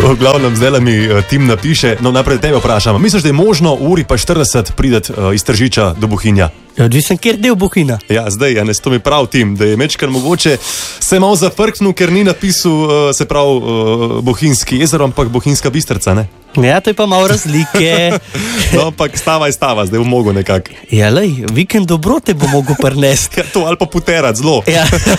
V glavnem, zdaj mi Tim napiše, no najprej tebe vprašam. Misliš, da je možno v uri pa 40 prideti iz Tržiča do Bohinja? Odvisen, kjer del Bohinja. Ja, zdaj, to mi prav Tim, da je mečkar mogoče se malo zafrknil, ker ni napisal, se pravi, Bohinjski jezero, ampak Bohinjska Bistrica, ne? Ja, to je pa malo razlike. No, ampak stava, zdaj bom mogel nekako. Ja, lej, vikend dobro te bo mogel prinesti. Ja, to ali pa puterati zelo. Ja.